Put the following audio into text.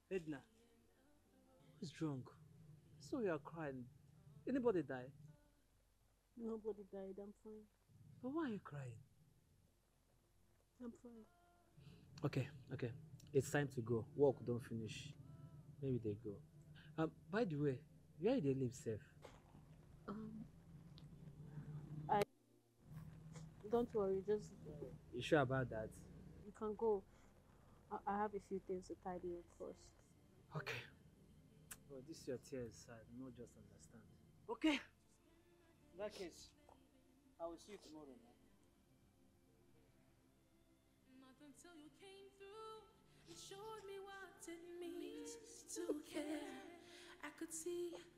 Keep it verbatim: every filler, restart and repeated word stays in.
Edna, who's wrong? So you are crying. Anybody die? Nobody died. I'm fine. But why are you crying? I'm fine. Okay, okay. It's time to go. Work don't finish. Maybe they go. Um, by the way, where they live safe? Um, I don't worry. Just You sure about that? you can go. I, I have a few things to tidy up first. Okay. But this your tears, I do not just understand. Okay. In that case, I will see you tomorrow now. Not until you came through and showed me what it means to care. I could see